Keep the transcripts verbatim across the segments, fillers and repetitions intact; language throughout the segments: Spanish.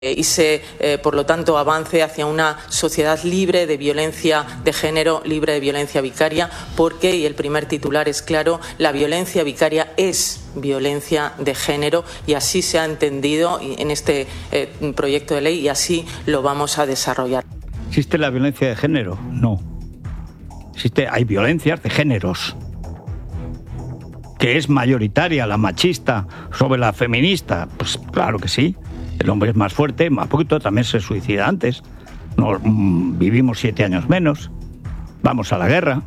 y se, eh, por lo tanto, avance hacia una sociedad libre de violencia de género, libre de violencia vicaria, porque, y el primer titular es claro, la violencia vicaria es violencia de género y así se ha entendido en este eh, proyecto de ley y así lo vamos a desarrollar. ¿Existe la violencia de género? No. Existe, hay violencias de géneros, que es mayoritaria la machista sobre la feminista. Pues claro que sí. El hombre es más fuerte, más bruto, también se suicida antes. Nos, mmm, vivimos siete años menos. Vamos a la guerra.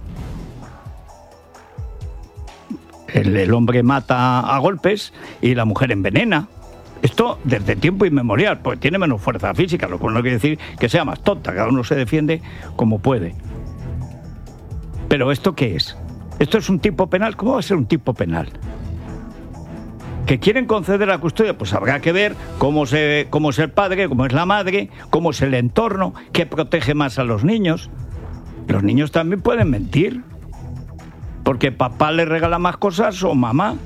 El, el hombre mata a golpes y la mujer envenena. Esto desde tiempo inmemorial, porque tiene menos fuerza física, lo cual no quiere decir que sea más tonta. Cada uno se defiende como puede. Pero ¿esto qué es? ¿Esto es un tipo penal? ¿Cómo va a ser un tipo penal? ¿Que quieren conceder la custodia? Pues habrá que ver cómo, se, cómo es el padre, cómo es la madre, cómo es el entorno, qué protege más a los niños. Los niños también pueden mentir, porque papá le regala más cosas o mamá.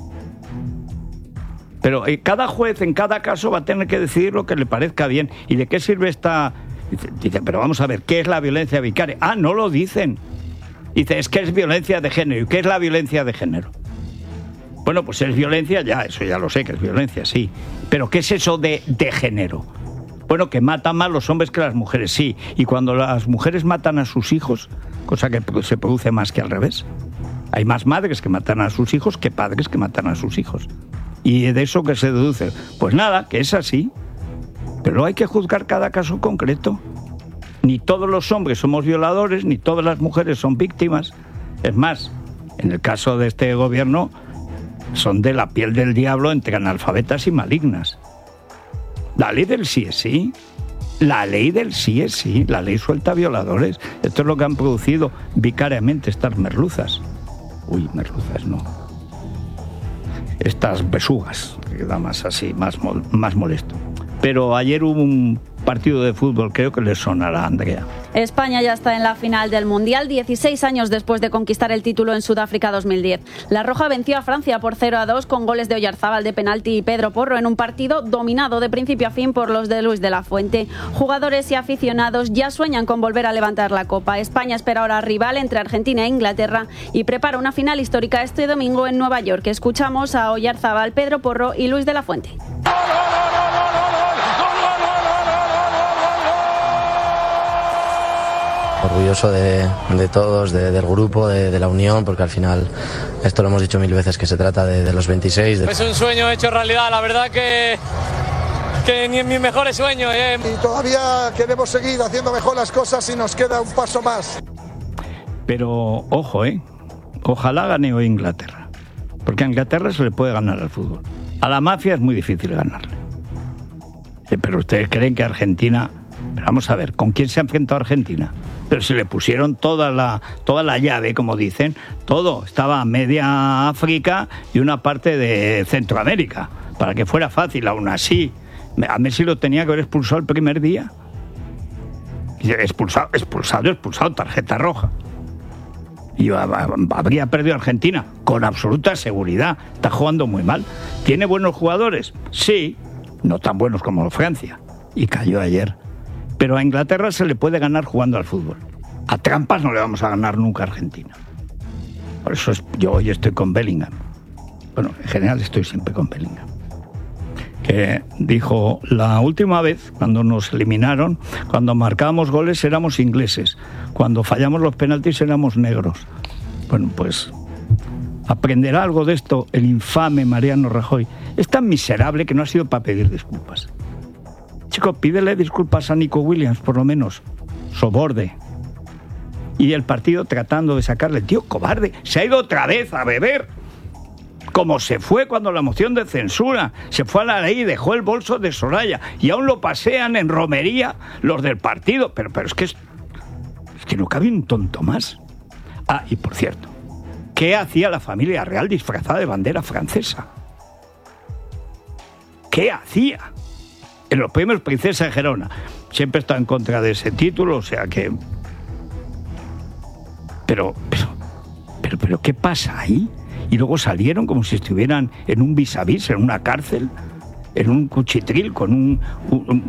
Pero eh, cada juez en cada caso va a tener que decidir lo que le parezca bien. ¿Y de qué sirve esta...? Dice, dice, pero vamos a ver, ¿qué es la violencia vicaria? Ah, no lo dicen. Dice, es que es violencia de género. ¿Y qué es la violencia de género? Bueno, pues es violencia, ya, eso ya lo sé, que es violencia, sí. Pero ¿qué es eso de, de género? Bueno, que matan más los hombres que las mujeres, sí. Y cuando las mujeres matan a sus hijos, cosa que se produce más que al revés. Hay más madres que matan a sus hijos que padres que matan a sus hijos. ¿Y de eso qué se deduce? Pues nada, que es así. Pero hay que juzgar cada caso concreto. Ni todos los hombres somos violadores, ni todas las mujeres son víctimas. Es más, en el caso de este gobierno, son de la piel del diablo entre analfabetas y malignas. La ley del sí es sí. La ley del sí es sí. La ley suelta violadores. Esto es lo que han producido vicariamente estas merluzas. Uy, merluzas no. Estas besugas, que queda más así, más, más molesto. Pero ayer hubo un partido de fútbol, creo que le sonará a Andrea. España ya está en la final del Mundial, dieciséis años después de conquistar el título en Sudáfrica dos mil diez. La Roja venció a Francia por cero a dos con goles de Oyarzábal de penalti y Pedro Porro en un partido dominado de principio a fin por los de Luis de la Fuente. Jugadores y aficionados ya sueñan con volver a levantar la copa. España espera ahora rival entre Argentina e Inglaterra y prepara una final histórica este domingo en Nueva York. Escuchamos a Oyarzábal, Pedro Porro y Luis de la Fuente. Orgulloso de, de todos, de, del grupo, de, de la unión, porque al final, esto lo hemos dicho mil veces, que se trata de, de los veintiséis. De... Es un sueño hecho realidad, la verdad que, que ni en mis mejores sueños. Eh. Y todavía queremos seguir haciendo mejor las cosas y nos queda un paso más. Pero, ojo, ¿eh? Ojalá gane hoy Inglaterra, porque a Inglaterra se le puede ganar al fútbol. A la mafia es muy difícil ganarle. Pero ustedes creen que Argentina... Pero vamos a ver, ¿con quién se ha enfrentado Argentina? Pero se le pusieron toda la, toda la llave, como dicen, todo. Estaba media África y una parte de Centroamérica, para que fuera fácil. Aún así, a Messi lo tenía que haber expulsado el primer día. Expulsado, expulsado, expulsado, tarjeta roja. Y habría perdido Argentina, con absoluta seguridad. Está jugando muy mal. ¿Tiene buenos jugadores? Sí, no tan buenos como Francia. Y cayó ayer. Pero a Inglaterra se le puede ganar jugando al fútbol. A trampas no le vamos a ganar nunca a Argentina. Por eso es, yo hoy estoy con Bellingham. Bueno, en general estoy siempre con Bellingham. Que dijo, la última vez, cuando nos eliminaron, cuando marcábamos goles éramos ingleses. Cuando fallamos los penaltis éramos negros. Bueno, pues aprenderá algo de esto el infame Mariano Rajoy. Es tan miserable que no ha sido para pedir disculpas. Chico, pídele disculpas a Nico Williams, por lo menos. Soborde. Y el partido tratando de sacarle. Tío, cobarde, se ha ido otra vez a beber. Como se fue cuando la moción de censura. Se fue a la ley y dejó el bolso de Soraya. Y aún lo pasean en romería los del partido. Pero, pero es que es, es que no cabe un tonto más. Ah, y por cierto, ¿qué hacía la familia real disfrazada de bandera francesa? ¿Qué hacía? En los premios Princesa de Gerona. Siempre está en contra de ese título, o sea que... Pero, pero, pero, pero, ¿qué pasa ahí? Y luego salieron como si estuvieran en un vis a vis, en una cárcel. en un cuchitril con un, un